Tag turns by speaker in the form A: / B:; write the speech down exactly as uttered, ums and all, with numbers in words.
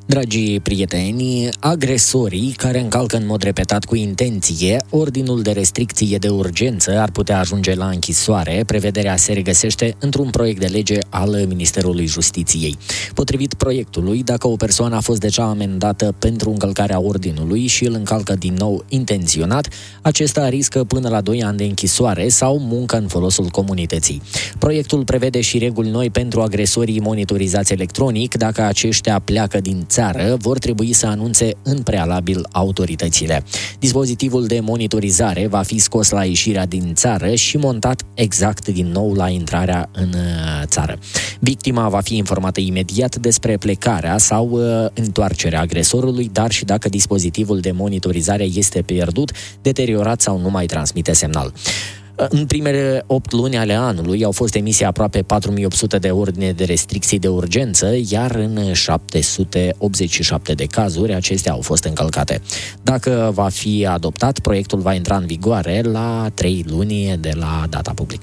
A: Dragii prieteni, agresorii care încalcă în mod repetat cu intenție ordinul de restricție de urgență ar putea ajunge la închisoare. Prevederea se regăsește într-un proiect de lege al Ministerului Justiției. Potrivit proiectului, dacă o persoană a fost deja amendată pentru încălcarea ordinului și îl încalcă din nou intenționat, acesta riscă până la doi ani de închisoare sau muncă în folosul comunității. Proiectul prevede și reguli noi pentru agresorii monitorizați electronic. Dacă aceștia pleacă din țară, vor trebui să anunțe în prealabil autoritățile. Dispozitivul de monitorizare va fi scos la ieșirea din țară și montat exact din nou la intrarea în țară. Victima va fi informată imediat despre plecarea sau uh, întoarcerea agresorului, dar și dacă dispozitivul de monitorizare este pierdut, deteriorat sau nu mai transmite semnal. În primele opt luni ale anului au fost emise aproape patru mii opt sute de ordine de restricții de urgență, iar în șapte sute optzeci și șapte de cazuri acestea au fost încălcate. Dacă va fi adoptat, proiectul va intra în vigoare la trei luni de la data publicării.